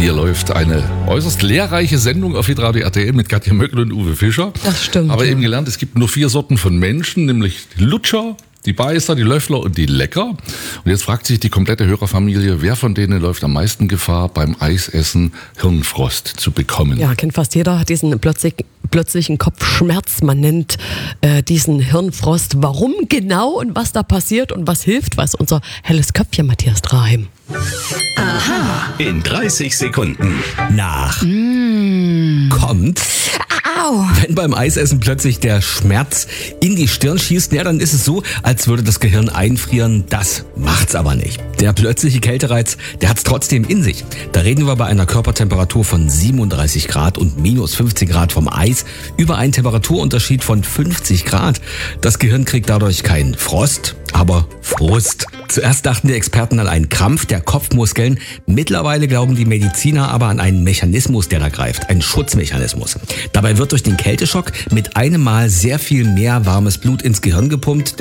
Hier läuft eine äußerst lehrreiche Sendung auf Hitradio RTL mit Katja Möckel und Uwe Fischer. Das stimmt. Aber eben gelernt, es gibt nur 4 Sorten von Menschen, nämlich die Lutscher, die Beißer, die Löffler und die Lecker. Und jetzt fragt sich die komplette Hörerfamilie, wer von denen läuft am meisten Gefahr, beim Eisessen Hirnfrost zu bekommen? Ja, kennt fast jeder, hat diesen plötzlichen Kopfschmerz. Man nennt diesen Hirnfrost. Warum genau und was da passiert und was hilft, weiß unser helles Köpfchen Matthias Draheim. Aha. In 30 Sekunden. Kommt. Au! Wenn beim Eisessen plötzlich der Schmerz in die Stirn schießt, ja, dann ist es so, als würde das Gehirn einfrieren. Das macht's aber nicht. Der plötzliche Kältereiz, der hat's trotzdem in sich. Da reden wir bei einer Körpertemperatur von 37 Grad und minus 15 Grad vom Eis über einen Temperaturunterschied von 50 Grad. Das Gehirn kriegt dadurch keinen Frost, aber Frust. Zuerst dachten die Experten an einen Krampf der Kopfmuskeln. Mittlerweile glauben die Mediziner aber an einen Mechanismus, der da greift. Einen Schutzmechanismus. Dabei wird durch den Kälteschock mit einem Mal sehr viel mehr warmes Blut ins Gehirn gepumpt.